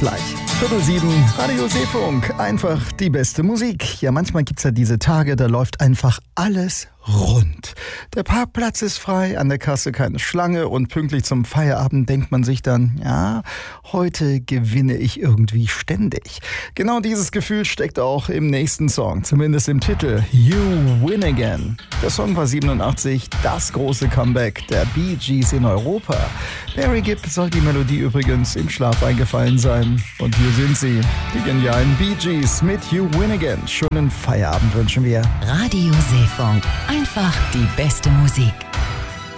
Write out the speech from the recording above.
gleich. 6:45, Radio Seefunk, einfach die beste Musik. Ja, manchmal gibt's ja diese Tage, da läuft einfach alles rund. Der Parkplatz ist frei, an der Kasse keine Schlange und pünktlich zum Feierabend denkt man sich dann, ja, heute gewinne ich irgendwie ständig. Genau dieses Gefühl steckt auch im nächsten Song, zumindest im Titel You Win Again. Der Song war 87, das große Comeback der Bee Gees in Europa. Barry Gibb soll die Melodie übrigens im Schlaf eingefallen sein. Und hier sind sie, die genialen Bee Gees mit You Win Again. Schönen Feierabend wünschen wir. Radio Seefunk. Einfach die beste Musik.